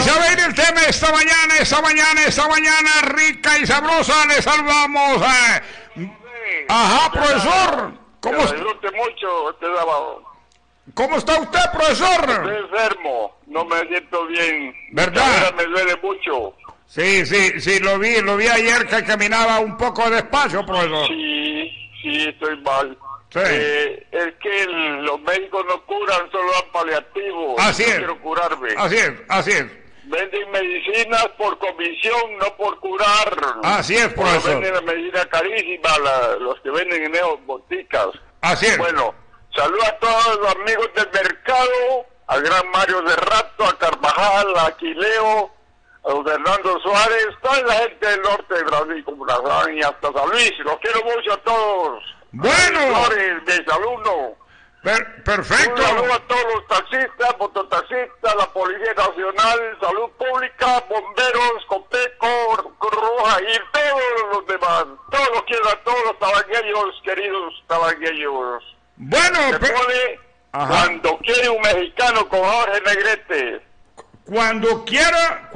a ver el tema esta mañana rica y sabrosa. Le saludamos. Ajá, profesor. ¿Cómo disfrute mucho este sábado? ¿Cómo está usted, profesor? Estoy enfermo, no me siento bien. ¿Verdad? Me duele mucho. Sí, lo vi ayer que caminaba un poco despacio, profesor. Sí, estoy mal. Sí. Es que los médicos no curan, solo dan paliativos. Así es. Quiero curarme. Así es. Venden medicinas por comisión, no por curar. Así es, profesor. Venden la medicina carísima, los que venden en esas boticas. Así es. Bueno, saludo a todos los amigos del mercado, al gran Mario Cerrato, a Carvajal, a Aquileo, a don Fernando Suárez, toda la gente del norte de Brasil, como la saben, y hasta San Luis. Los quiero mucho a todos. Bueno. Flores, mis alumnos. Perfecto. Un saludo a todos los taxistas, mototaxistas, la Policía Nacional, Salud Pública, bomberos, Copeco, Cruz Roja y todos los demás. Todos los quiero, a todos los tabaqueños, queridos tabaqueños. Bueno, Se pone cuando quiere un mexicano con Jorge Negrete. Cuando quiera.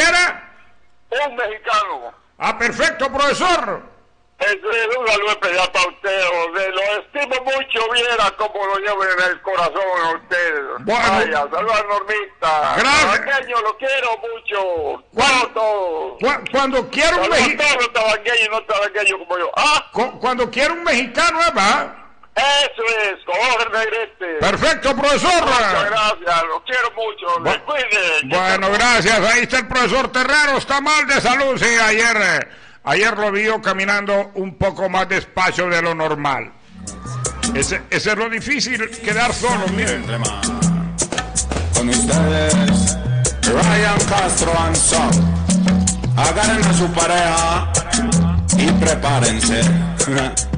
Un mexicano. Perfecto, profesor. Es un saludo especial para usted, José. Lo estimo mucho, viera cómo lo llevo en el corazón a usted. Bueno. Vaya, saludos a Normita. Gracias. Tabaqueño, lo quiero mucho. Todos. Cuando quiera un mexicano. Todos los tabaqueños, no tabaqueños como yo. Cuando quiera un mexicano, ¿verdad? Eso es, con Jorge Negrete. Perfecto, profesor. Muchas gracias, lo quiero mucho. Me cuiden. Bueno, gracias. Ahí está el profesor Terrero. Está mal de salud, sí, ayer lo vio caminando un poco más despacio de lo normal. Ese es lo difícil, quedar solo, miren. Con ustedes, Ryan Castro and Son. Agarren a su pareja y prepárense.